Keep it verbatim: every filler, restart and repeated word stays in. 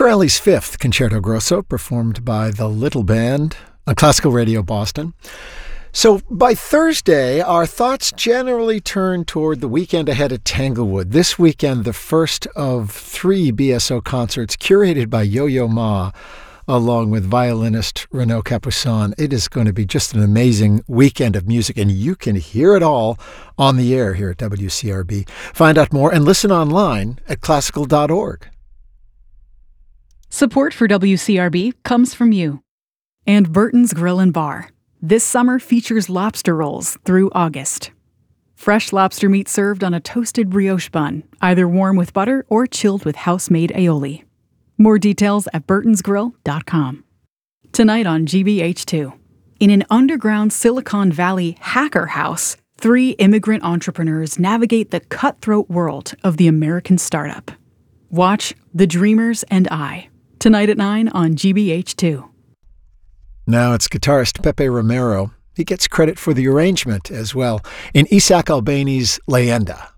Corelli's Fifth Concerto Grosso, performed by the Little Band on Classical Radio Boston. So by Thursday, our thoughts generally turn toward the weekend ahead at Tanglewood. This weekend, the first of three B S O concerts curated by Yo-Yo Ma, along with violinist Renaud Capuçon. It is going to be just an amazing weekend of music, and you can hear it all on the air here at W C R B. Find out more and listen online at classical dot org. Support for W C R B comes from you. And Burton's Grill and Bar. This summer features lobster rolls through August. Fresh lobster meat served on a toasted brioche bun, either warm with butter or chilled with house-made aioli. More details at burtons grill dot com. Tonight on G B H two. In an underground Silicon Valley hacker house, three immigrant entrepreneurs navigate the cutthroat world of the American startup. Watch The Dreamers and I. Tonight at nine on G B H two. Now it's guitarist Pepe Romero. He gets credit for the arrangement as well in Isaac Albeni's Leyenda.